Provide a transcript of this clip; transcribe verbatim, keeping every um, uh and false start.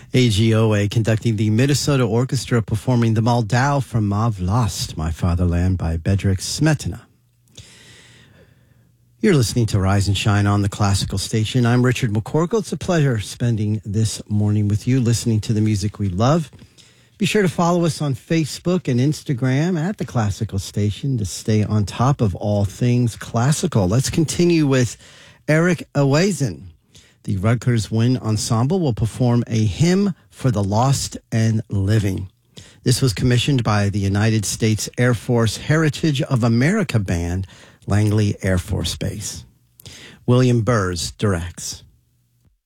A G O A conducting the Minnesota Orchestra performing the Moldau from Ma Vlast, My Fatherland by Bedřich Smetana. You're listening to Rise and Shine on the Classical Station. I'm Richard McCorkle. It's a pleasure spending this morning with you, listening to the music we love. Be sure to follow us on Facebook and Instagram at the Classical Station to stay on top of all things classical. Let's continue with Eric Ewason. The Rutgers Wind Ensemble will perform a hymn for the lost and living. This was commissioned by the United States Air Force Heritage of America Band, Langley Air Force Base. William Burrs directs.